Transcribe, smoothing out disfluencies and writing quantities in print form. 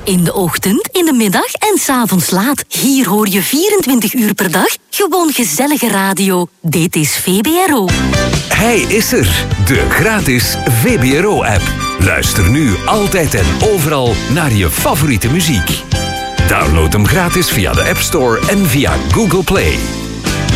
In de ochtend, in de middag en 's avonds laat. Hier hoor je 24 uur per dag gewoon gezellige radio. Dit is VBRO. Hij is er, de gratis VBRO-app. Luister nu altijd en overal naar je favoriete muziek. Download hem gratis via de App Store en via Google Play.